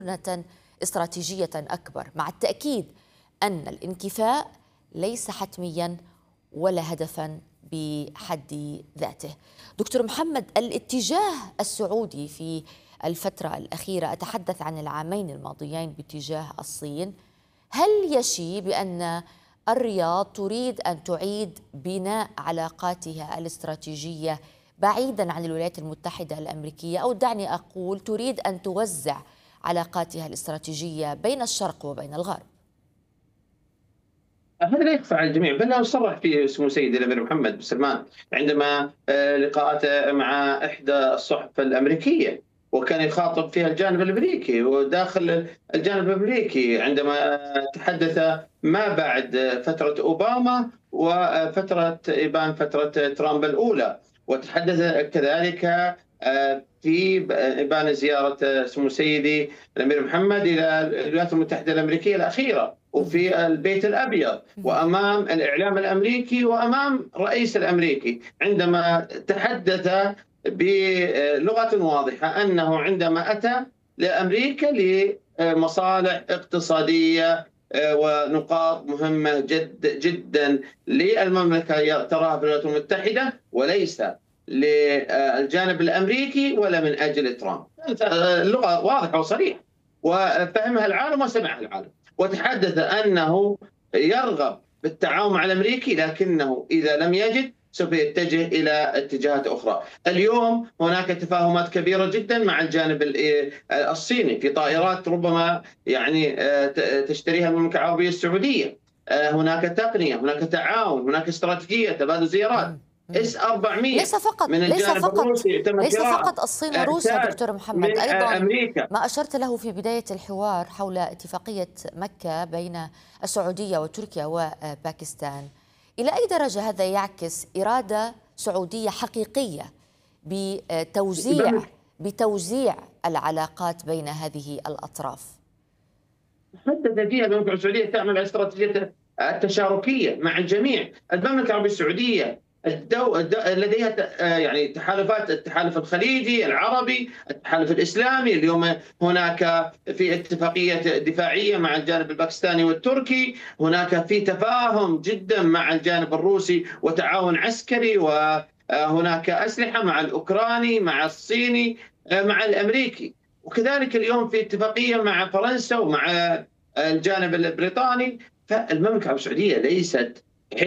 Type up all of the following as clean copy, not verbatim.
مرونة استراتيجية أكبر، مع التأكيد أن الانكفاء ليس حتميا ولا هدفا بحد ذاته. دكتور محمد، الاتجاه السعودي في الفترة الأخيرة، أتحدث عن العامين الماضيين باتجاه الصين، هل يشي بأن الرياض تريد أن تعيد بناء علاقاتها الاستراتيجية بعيدا عن الولايات المتحدة الأمريكية، أو دعني أقول تريد أن توزع علاقاتها الاستراتيجية بين الشرق وبين الغرب؟ هذا لا يخفى على الجميع، بل له صرح فيه سمو سيدي الامير محمد بن سلمان عندما لقاءاته مع احدى الصحف الامريكيه، وكان يخاطب فيها الجانب الامريكي وداخل الجانب الامريكي عندما تحدث ما بعد فتره اوباما وفتره ابان فتره ترامب الاولى، وتحدث كذلك في ابان زياره سمو سيدي الامير محمد الى الولايات المتحده الامريكيه الاخيره وفي البيت الابيض وامام الاعلام الامريكي وامام الرئيس الامريكي، عندما تحدث بلغه واضحه انه عندما اتى لامريكا لمصالح اقتصاديه ونقاط مهمه جدا للمملكه تراها في الولايات المتحده، وليس للجانب الامريكي ولا من اجل ترامب. اللغه واضحه وصريحه وفهمها العالم وسمعها العالم، وتحدث أنه يرغب بالتعاون مع الأمريكي، لكنه إذا لم يجد سوف يتجه إلى اتجاهات أخرى. اليوم هناك تفاهمات كبيرة جدا مع الجانب الصيني في طائرات ربما تشتريها المملكة العربية السعودية، هناك تقنية، هناك تعاون، هناك استراتيجية تبادل زيارات. S-400 من الجانب الروسي ليس فقط الصين وروسيا دكتور محمد، أيضا أمريكا. ما أشرت له في بداية الحوار حول اتفاقية مكة بين السعودية وتركيا وباكستان، إلى أي درجة هذا يعكس إرادة سعودية حقيقية بتوزيع العلاقات بين هذه الأطراف؟ حدد فيها المملكة السعودية تعمل على استراتيجية التشاركية مع الجميع. المملكة العربية السعودية لديها تحالفات، التحالف الخليجي العربي، التحالف الإسلامي، اليوم هناك في اتفاقية دفاعية مع الجانب الباكستاني والتركي، هناك في تفاهم جدا مع الجانب الروسي وتعاون عسكري، وهناك أسلحة مع الأوكراني، مع الصيني، مع الأمريكي، وكذلك اليوم في اتفاقية مع فرنسا ومع الجانب البريطاني. فالمملكة العربية السعودية ليست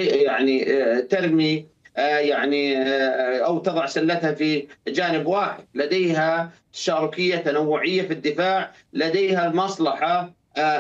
ترمي أو تضع سلتها في جانب واحد، لديها تشاركية تنوعية في الدفاع، لديها المصلحة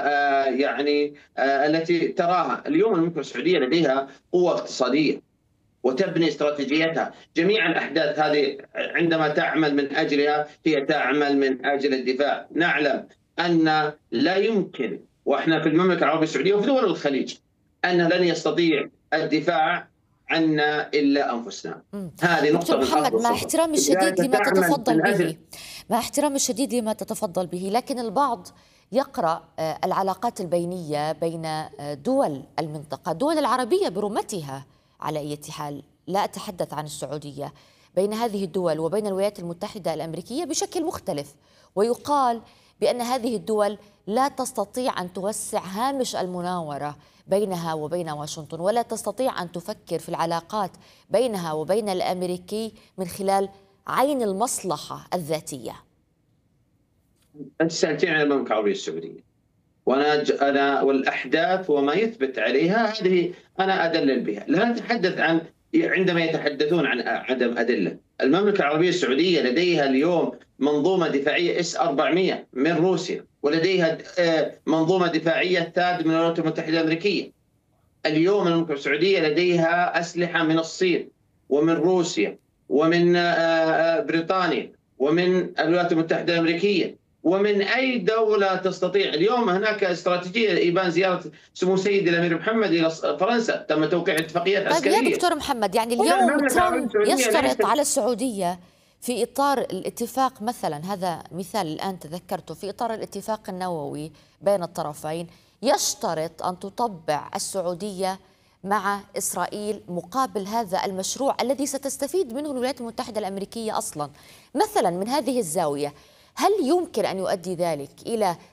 التي تراها. اليوم المملكة السعودية لديها قوة اقتصادية وتبني استراتيجيتها. جميع الأحداث هذه عندما تعمل من أجلها هي تعمل من أجل الدفاع. نعلم أن لا يمكن، وإحنا في المملكة العربية السعودية وفي دول الخليج، أن لن يستطيع الدفاع عنا إلا أنفسنا. هذه نقطة محمد، مع احترامي الشديد لما تتفضل به، مع احترامي الشديد لما تتفضل به، لكن البعض يقرأ العلاقات البينية بين دول المنطقة، الدول العربية برمتها على أي حال، لا أتحدث عن السعودية، بين هذه الدول وبين الولايات المتحدة الأمريكية بشكل مختلف، ويقال بأن هذه الدول لا تستطيع أن توسع هامش المناورة بينها وبين واشنطن، ولا تستطيع أن تفكر في العلاقات بينها وبين الأمريكي من خلال عين المصلحة الذاتية. أنت سألتني عن المملكة العربية السعودية، وأنا والأحداث وما يثبت عليها هذه أنا أدلل بها. لا نتحدث عن عندما يتحدثون عن عدم أدلة. المملكة العربية السعودية لديها اليوم منظومة دفاعية S-400 من روسيا، ولديها منظومة دفاعية THAAD من الولايات المتحدة الأمريكية. اليوم المملكة السعودية لديها أسلحة من الصين ومن روسيا ومن بريطانيا ومن الولايات المتحدة الأمريكية ومن أي دولة تستطيع. اليوم هناك استراتيجية إبان زيارة سمو سيدي الأمير محمد إلى فرنسا، تم توقيع اتفاقيات عسكرية. طيب يا دكتور محمد، اليوم ترامب يشترط على السعودية في إطار الاتفاق، مثلا هذا مثال الآن تذكرته، في إطار الاتفاق النووي بين الطرفين، يشترط أن تطبع السعودية مع إسرائيل مقابل هذا المشروع الذي ستستفيد منه الولايات المتحدة الأمريكية أصلا. مثلا من هذه الزاوية، هل يمكن أن يؤدي ذلك إلى